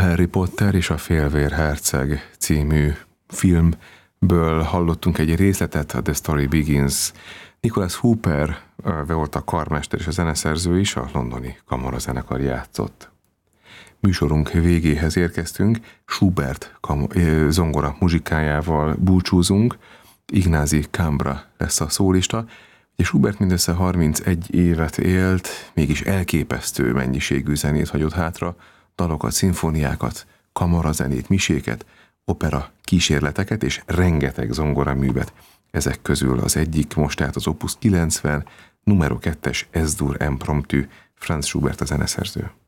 Harry Potter és a Félvérherceg című filmből hallottunk egy részletet, a The Story Begins. Nicholas Hooper volt a karmester és a zeneszerző is, a londoni kamarazenekar játszott. Műsorunk végéhez érkeztünk, Schubert zongora muzsikájával búcsúzunk, Ignácy Cambra lesz a szólista. És Schubert mindössze 31 évet élt, mégis elképesztő mennyiségű zenét hagyott hátra, dalokat, szimfóniákat, kamarazenét, miséket, opera kísérleteket és rengeteg zongoraművet. Ezek közül az egyik most tehát az Opus 90, numero 2-es Es-dur impromptu, Franz Schubert a zeneszerző.